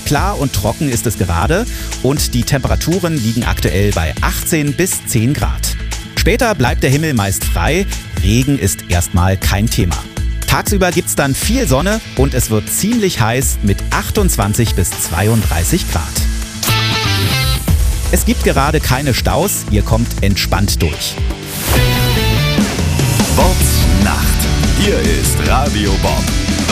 Klar und trocken ist es gerade und die Temperaturen liegen aktuell bei 18 bis 10 Grad. Später bleibt der Himmel meist frei, Regen ist erstmal kein Thema. Tagsüber gibt's dann viel Sonne und es wird ziemlich heiß mit 28 bis 32 Grad. Es gibt gerade keine Staus, ihr kommt entspannt durch. Bobbs Nacht. Hier ist Radio Bob.